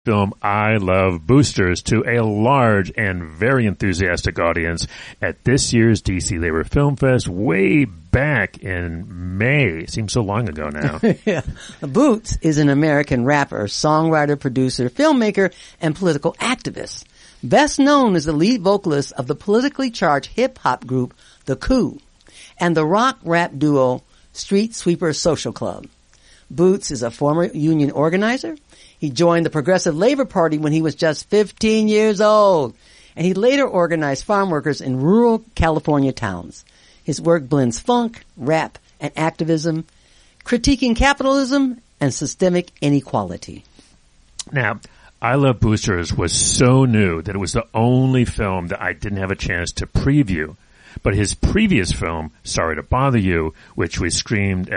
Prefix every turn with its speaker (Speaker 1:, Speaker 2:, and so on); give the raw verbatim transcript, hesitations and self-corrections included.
Speaker 1: film I Love Boosters to a large and very enthusiastic audience at this year's D C Labor Film Fest way back in May. Seems so long ago now.
Speaker 2: Yeah. Boots is an American rapper, songwriter, producer, filmmaker, and political activist. Best known as the lead vocalist of the politically charged hip-hop group The Coup and the rock-rap duo Street Sweeper Social Club. Boots is a former union organizer. He joined the Progressive Labor Party when he was just fifteen years old, and he later organized farm workers in rural California towns. His work blends funk, rap, and activism, critiquing capitalism and systemic inequality.
Speaker 1: Now, I Love Boosters was so new that it was the only film that I didn't have a chance to preview. But his previous film, Sorry to Bother You, which we screened